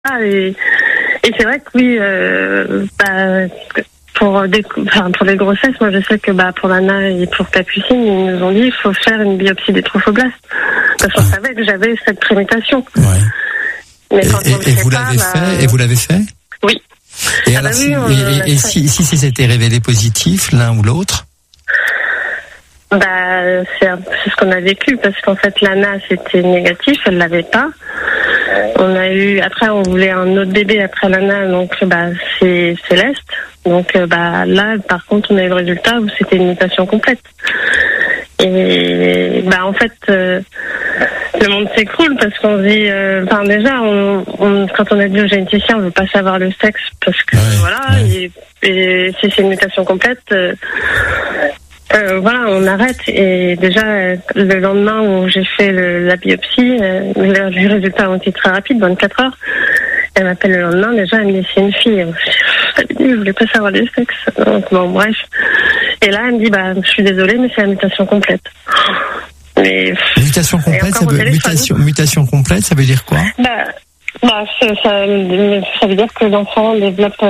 Et c'est vrai que oui, pour les grossesses, moi je sais que pour Lana et pour Capucine, ils nous ont dit il faut faire une biopsie des trophoblastes parce qu'on savait que j'avais cette prémutation. Ouais. Mais et vous l'avez fait? Oui. Et alors, si c'était révélé positif, l'un ou l'autre? C'est ce qu'on a vécu parce qu'en fait Lana c'était négatif, elle l'avait pas. Après on voulait un autre bébé après Lana, donc c'est Céleste. Donc là par contre on a eu le résultat où c'était une mutation complète. Et en fait le monde s'écroule parce qu'on se dit déjà quand on a dit au généticien on veut pas savoir le sexe parce que et si c'est une mutation complète on arrête. Et déjà, le lendemain où j'ai fait la biopsie, les résultats ont été très rapides, 24 heures. Elle m'appelle le lendemain, déjà, elle me dit, c'est une fille. Je voulais pas savoir le sexe. Donc, bref. Et là, elle me dit, je suis désolée, mais c'est la mutation complète. Mais, mutation complète, ça veut dire quoi? Ça veut dire que l'enfant développe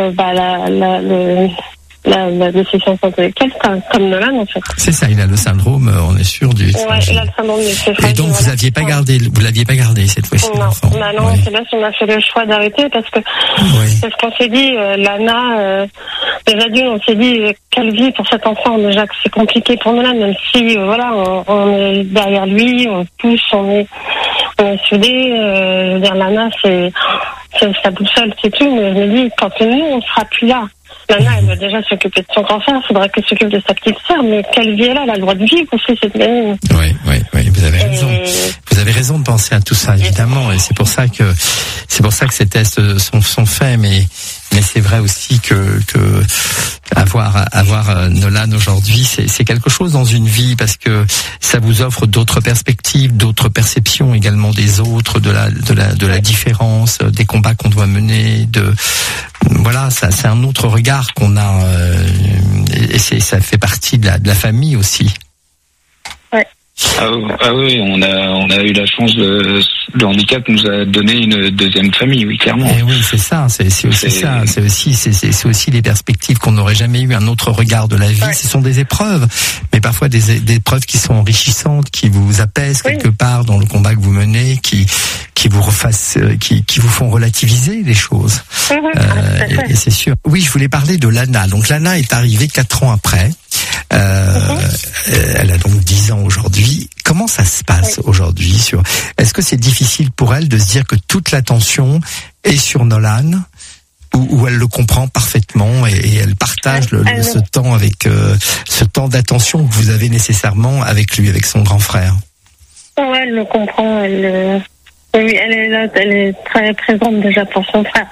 la déficience intellectuelle comme Nolan en fait. C'est ça, il a le syndrome, on est sûr du. Ouais, il a le syndrome du fragile. Et donc vous l'aviez pas gardé cette fois-ci. Non, c'est là qu'on a fait le choix d'arrêter parce que c'est ce qu'on s'est dit, Lana, déjà d'une, on s'est dit quelle vie pour cet enfant, déjà que c'est compliqué pour Nolan, même si on est derrière lui, on pousse, on est soudés, Lana c'est sa boussole, c'est tout, mais je me dis quand nous on sera plus là. Lana, elle va déjà s'occuper de son grand frère, il faudra qu'elle s'occupe de sa petite sœur, mais quelle vie elle a le droit de vivre aussi, cette gamine. Oui, vous avez raison. Vous avez raison de penser à tout ça, évidemment, et c'est pour ça que ces tests sont faits, mais c'est vrai aussi que avoir Nolan aujourd'hui, c'est quelque chose dans une vie parce que ça vous offre d'autres perspectives, d'autres perceptions également des autres, de la différence, des combats qu'on doit mener, c'est un autre regard qu'on a, et ça fait partie de la famille aussi. Ouais. Ah oui, on a eu la chance le handicap nous a donné une deuxième famille, oui, clairement. Et oui, c'est ça, c'est aussi ça, c'est aussi les perspectives qu'on n'aurait jamais eu, un autre regard de la vie. Ouais. Ce sont des épreuves, mais parfois des épreuves qui sont enrichissantes, qui vous apaisent quelque part dans le combat que vous menez, qui vous refassent, qui vous font relativiser les choses. Et c'est sûr. Oui, je voulais parler de Lana. Donc Lana est arrivée 4 ans après. Elle a donc 10 ans aujourd'hui. Comment ça se passe aujourd'hui est-ce que c'est difficile pour elle de se dire que toute l'attention est sur Nolan ou elle le comprend parfaitement et elle partage ce temps avec ce temps d'attention que vous avez nécessairement avec lui, avec son grand frère? Ouais, elle le comprend. Oui, elle est là, elle est très présente déjà pour son frère.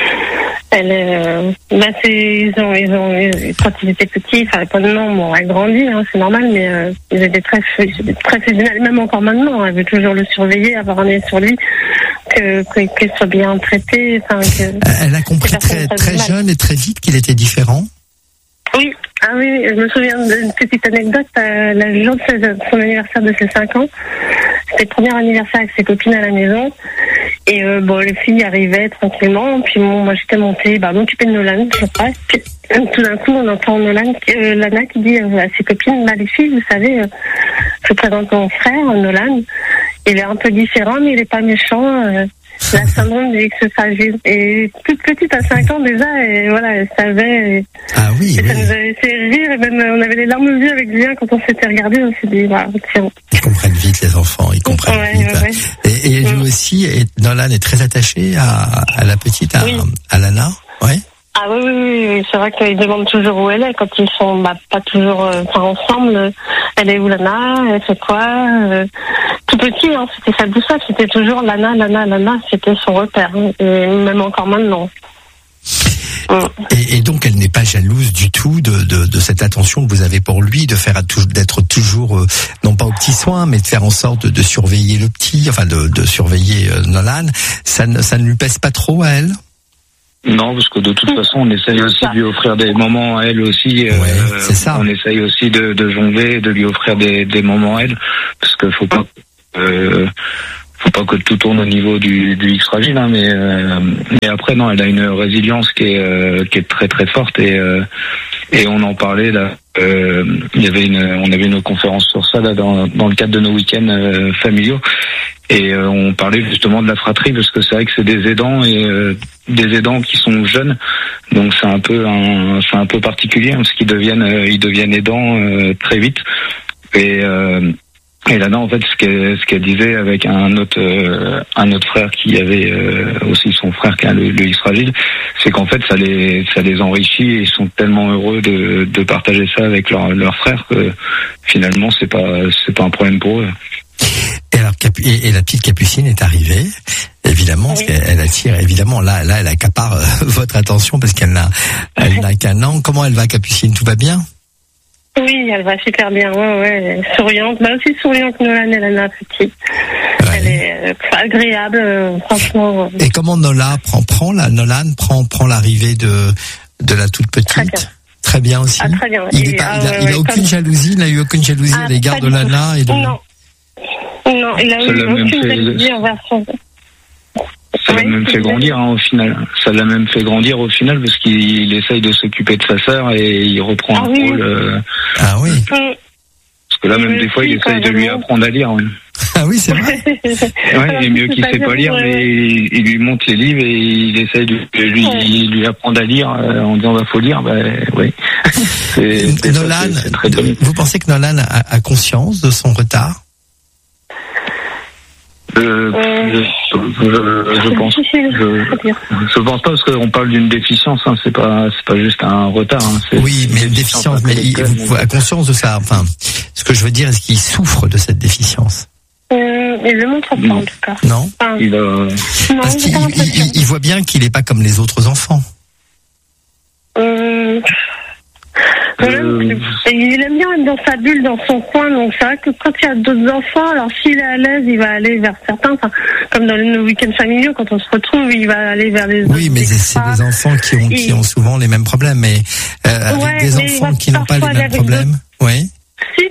Ils ont, quand ils étaient petits, pas de nom, elle grandit, c'est normal, mais ils étaient très fusionnels, même encore maintenant, elle veut toujours le surveiller, avoir un œil sur lui, qu'il soit bien traité. Elle a compris très jeune et très vite qu'il était différent. Oui, je me souviens d'une petite anecdote, le jour de son anniversaire de ses 5 ans, c'était le premier anniversaire avec ses copines à la maison, et les filles arrivaient tranquillement, puis moi j'étais montée, m'occuper de Nolan, je crois, puis tout d'un coup on entend Lana qui dit à ses copines, les filles, vous savez, je présente mon frère, Nolan, il est un peu différent, mais il est pas méchant, la syndrome du X fragile. Et toute petite, à 5 ans déjà, elle savait. Ah oui, ça nous avait fait rire, et même on avait les larmes aux yeux avec Julien quand on s'était regardé, on s'est dit, tiens. Ils comprennent vite, les enfants, ils comprennent vite. Ouais. Et lui aussi, Nolan est très attaché à la petite, à Lana, ouais. Ah oui, c'est vrai qu'ils demandent toujours où elle est quand ils sont pas toujours ensemble. Elle est où Lana? Elle fait quoi? Tout petit, c'était sa boussole, c'était toujours Lana, c'était son repère, et même encore maintenant. Et donc elle n'est pas jalouse du tout de cette attention que vous avez pour lui, d'être toujours non pas aux petits soins, mais de faire en sorte de surveiller le petit, de surveiller Nolan. Ça ne lui pèse pas trop à elle? Non, parce que de toute façon, on essaye aussi de lui offrir des moments à elle aussi. C'est ça. On essaye aussi de jongler, de lui offrir des moments à elle, parce qu'il faut pas faut pas que tout tourne au niveau du X fragile, hein, mais après non, elle a une résilience qui est très très forte et on en parlait là. On avait une conférence sur ça là dans le cadre de nos week-ends familiaux et on parlait justement de la fratrie parce que c'est vrai que c'est des aidants et des aidants qui sont jeunes, donc c'est un peu particulier parce qu'ils deviennent aidants très vite et là, en fait, ce qu'elle disait avec un autre frère qui avait aussi son frère qui a le X fragile, c'est qu'en fait, ça les enrichit et ils sont tellement heureux de partager ça avec leur frère que finalement, c'est pas un problème pour eux. Et alors, et la petite Capucine est arrivée. Évidemment, parce qu'elle attire, évidemment, là, elle accapare votre attention parce qu'elle n'a qu'un an. Comment elle va, Capucine? Tout va bien? Oui, elle va super bien, ouais, souriante, aussi souriante que Nolan, elle en a petit. Ouais. Elle est agréable, franchement. Et comment Nolan prend l'arrivée de la toute petite? Très bien aussi. Ah, très bien. Il a aucune jalousie, il n'a eu aucune jalousie à l'égard de Lana et de... Non, il a eu aucune jalousie envers son... Ça l'a même fait grandir au final. Ça l'a même fait grandir au final parce qu'il essaye de s'occuper de sa sœur et il reprend un rôle. Ah oui. Parce que là même des fois il essaye de lui apprendre à lire. Ouais. Ah oui, c'est vrai. Ouais, il est mieux qu'il sait pas lire, mais il lui montre les livres et il essaye de lui apprendre à lire en disant faut lire. Oui. Nolan, vous pensez que Nolan a conscience de son retard? Je pense pas parce qu'on parle d'une déficience, hein, c'est pas juste un retard. Hein, oui, mais une déficience, mais il a conscience de ça. Enfin, ce que je veux dire, est-ce qu'il souffre de cette déficience? Il le montre pas en tout cas. Non. Parce qu'il voit bien qu'il est pas comme les autres enfants. Il aime bien être dans sa bulle, dans son coin, donc c'est vrai que quand il y a d'autres enfants, alors s'il est à l'aise, il va aller vers certains, comme dans nos week-ends familiaux, quand on se retrouve, il va aller vers les autres. Oui, mais c'est des enfants qui ont souvent les mêmes problèmes, mais avec des enfants qui n'ont pas les mêmes problèmes, oui. Si,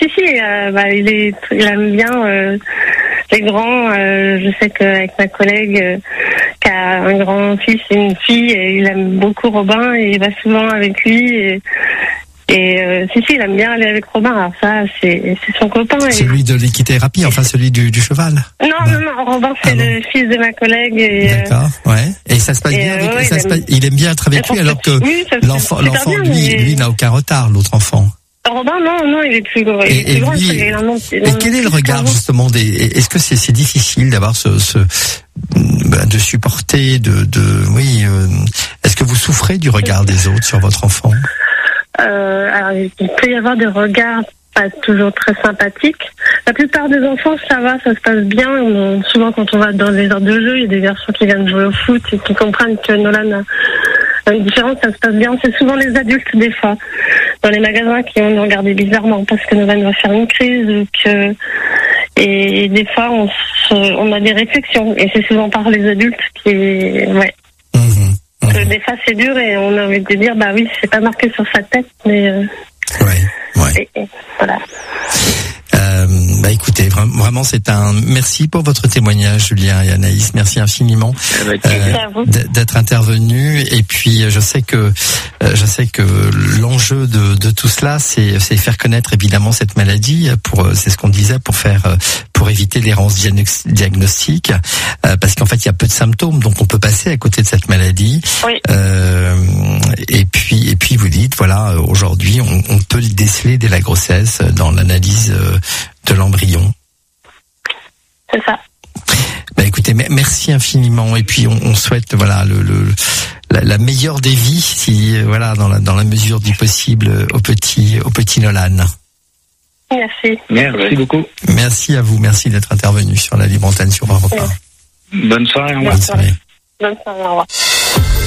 il aime bien les grands. Je sais qu'avec ma collègue qui a un grand-fils et une fille, et il aime beaucoup Robin et il va souvent avec lui. Et il aime bien aller avec Robin. Alors ça, c'est son copain. Celui de l'équithérapie, enfin celui du cheval. Non, Robin, c'est le fils de ma collègue. D'accord, ouais. Et ça se passe bien avec il aime bien être avec lui, alors que l'enfant, lui, n'a aucun retard, l'autre enfant. Robin, non, il est plus gros. Et quel est le regard justement est-ce que c'est difficile d'avoir de supporter, est-ce que vous souffrez du regard des autres sur votre enfant? Alors, il peut y avoir des regards pas toujours très sympathiques. La plupart des enfants, ça va, ça se passe bien. Souvent, quand on va dans les heures de jeu, il y a des garçons qui viennent jouer au foot et qui comprennent que Nolan a une différence, ça se passe bien. C'est souvent les adultes, des fois, dans les magasins, qui vont nous regarder bizarrement parce que Nolan va faire une crise et des fois, on a des réflexions. Et c'est souvent par les adultes qui... Ouais. Des fois c'est dur et on a envie de dire oui, c'est pas marqué sur sa tête, mais ouais. Et voilà. Écoutez, vraiment merci pour votre témoignage, Julien et Anaïs, merci infiniment d'être intervenus. Et puis je sais que l'enjeu de tout cela, c'est faire connaître évidemment cette maladie, c'est ce qu'on disait, pour éviter l'errance diagnostique, parce qu'en fait il y a peu de symptômes, donc on peut passer à côté de cette maladie. Oui. Et puis vous dites aujourd'hui on peut le déceler dès la grossesse dans l'analyse de l'embryon. C'est ça. Écoutez, merci infiniment, et puis on souhaite la meilleure des vies, dans la mesure du possible au petit Nolan. Merci beaucoup. Merci à vous, merci d'être intervenu sur la Libre Antenne sur Europe 1. Bonne soirée, au revoir. Bonne soirée, au revoir.